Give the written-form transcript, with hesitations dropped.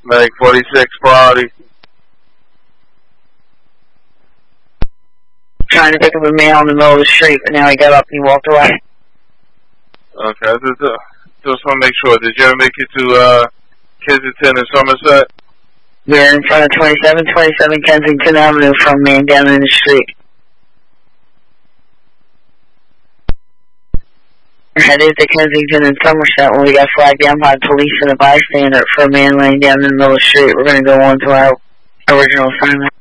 Medic 46, quality. Trying to pick up a male in the middle of the street, but now he got up and he walked away. Okay, just want to make sure. Did you ever make it to Kensington and Somerset? We're in front of 2727 Kensington Avenue from man down in the street. We're headed to Kensington and Somerset when we got flagged down by police and a bystander for a man laying down in the middle of the street. We're going to go on to our original assignment.